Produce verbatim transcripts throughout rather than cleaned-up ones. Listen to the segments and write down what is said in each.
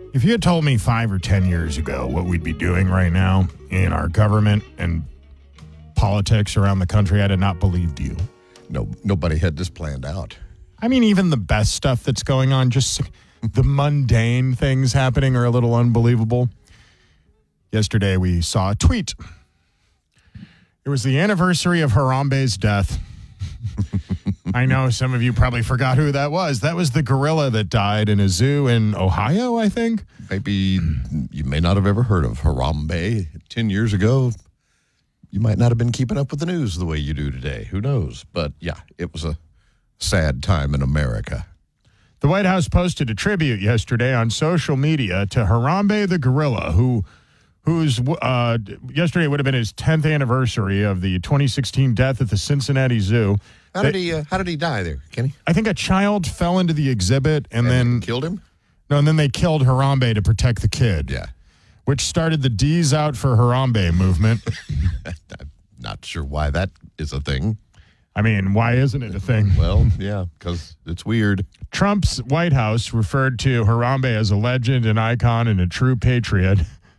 If you had told me five or ten years ago what we'd be doing right now in our government and politics around the country, I'd have not believed you. No, nobody had this planned out. I mean, even the best stuff that's going on, just the mundane things happening are a little unbelievable. Yesterday, we saw a tweet. It was the anniversary of Harambe's death. I know some of you probably forgot who that was. That was the gorilla that died in a zoo in Ohio, I think. Maybe you may not have ever heard of Harambe. Ten years ago, you might not have been keeping up with the news the way you do today. Who knows? But yeah, it was a sad time in America. The White House posted a tribute yesterday on social media to Harambe the gorilla, who, whose uh, yesterday would have been his tenth anniversary of the twenty sixteen death at the Cincinnati Zoo. How did he? Uh, how did he die there, Kenny? I think a child fell into the exhibit and, and then killed him. No, and then they killed Harambe to protect the kid. Yeah, which started the D's Out for Harambe movement. I'm not sure why that is a thing. I mean, why isn't it a thing? Well, yeah, because it's weird. Trump's White House referred to Harambe as a legend, an icon, and a true patriot.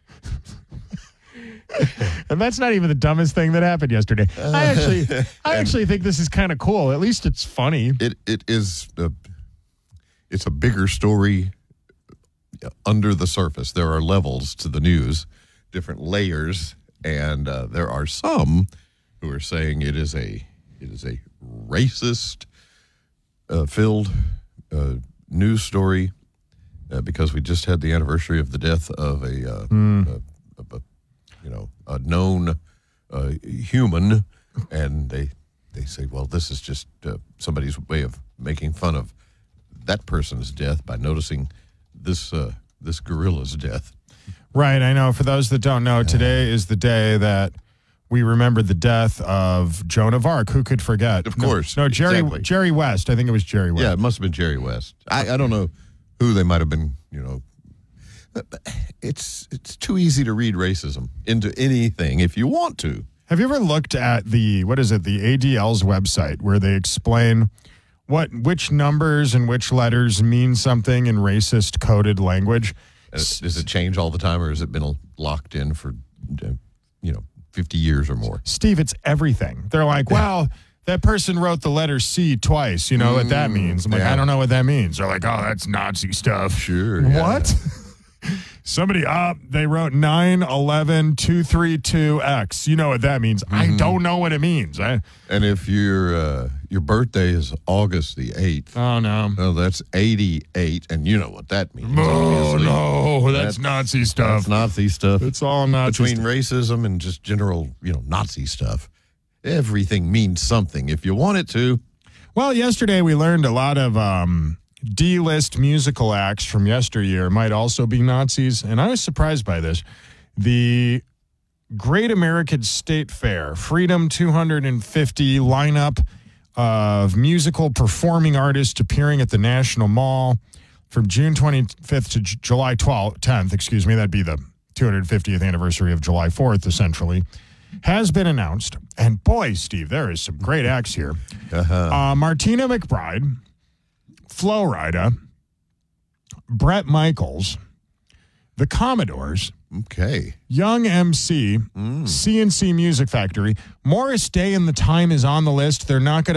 And that's not even the dumbest thing that happened yesterday. I actually, I actually think this is kind of cool. At least it's funny. It it is. A, it's a bigger story under the surface. There are levels to the news, different layers, and uh, there are some who are saying it is a it is a racist uh, filled uh, news story uh, because we just had the anniversary of the death of a. Uh, mm. a, of a you know, a known uh, human, and they they say, well, this is just uh, somebody's way of making fun of that person's death by noticing this uh, this gorilla's death. Right, I know. For those that don't know, today is the day that we remember the death of Joan of Arc. Who could forget? Of course. No, no Jerry exactly. Jerry West. I think it was Jerry West. Yeah, it must have been Jerry West. I, I don't know who they might have been, you know. It's it's too easy to read racism into anything if you want to. Have you ever looked at the, what is it, the A D L's website where they explain what which numbers and which letters mean something in racist coded language? Uh, does it change all the time, or has it been locked in for, uh, you know, fifty years or more? Steve, it's everything. They're like, well, that person wrote the letter C twice. You know mm, what that means? I'm like, yeah. I don't know what that means. They're like, oh, that's Nazi stuff. Sure. What? Yeah. Somebody up, uh, they wrote nine eleven two thirty-two X. You know what that means. Mm-hmm. I don't know what it means. I, and if your uh, your birthday is August the eighth. Oh, no. Well, that's eighty-eight, and you know what that means. Oh, no, that's, that's Nazi stuff. That's Nazi stuff. It's all Nazi Between stuff. racism and just general, you know, Nazi stuff, everything means something if you want it to. Well, yesterday we learned a lot of... Um, D-list musical acts from yesteryear might also be Nazis, and I was surprised by this. The Great American State Fair, Freedom two hundred fifty lineup of musical performing artists appearing at the National Mall from June twenty-fifth to J- July twelfth, tenth, excuse me, that'd be the two hundred fiftieth anniversary of July fourth, essentially, has been announced. And boy, Steve, there is some great acts here. Uh-huh. Uh, Martina McBride, Flo Rida, Bret Michaels, the Commodores, okay, Young M C, mm. C N C Music Factory, Morris Day and the Time is on the list. They're not going to